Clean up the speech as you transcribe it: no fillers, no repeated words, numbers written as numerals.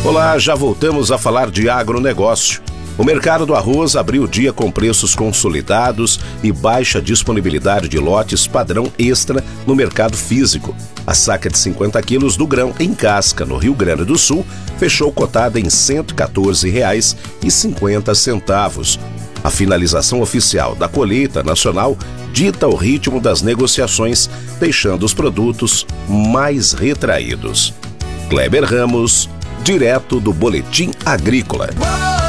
Olá, já voltamos a falar de agronegócio. O mercado do arroz abriu o dia com preços consolidados e baixa disponibilidade de lotes padrão extra no mercado físico. A saca de 50 quilos do grão em casca, no Rio Grande do Sul, fechou cotada em R$ 114,50. A finalização oficial da colheita nacional dita o ritmo das negociações, deixando os produtos mais retraídos. Kleber Ramos, direto do Boletim Agrícola.